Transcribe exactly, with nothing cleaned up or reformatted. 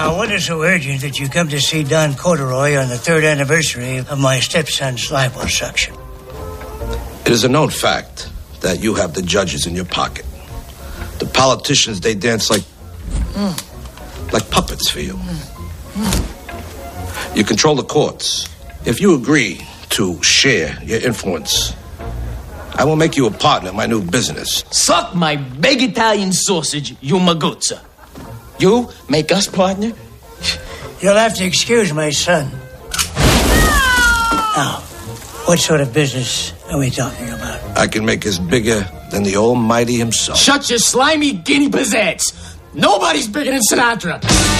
Now, what is so urgent that you come to see Don Corduroy on the third anniversary of my stepson's liposuction? It is a known fact that you have the judges in your pocket. The politicians, they dance like mm. like puppets for you. Mm. Mm. You control the courts. If you agree to share your influence, I will make you a partner in my new business. Suck my big Italian sausage, you maguzza. You make us partner? You'll have to excuse my son. Now, what sort of business are we talking about? I can make us bigger than the Almighty himself. Shut your slimy guinea pizzazz. Nobody's bigger than Sinatra.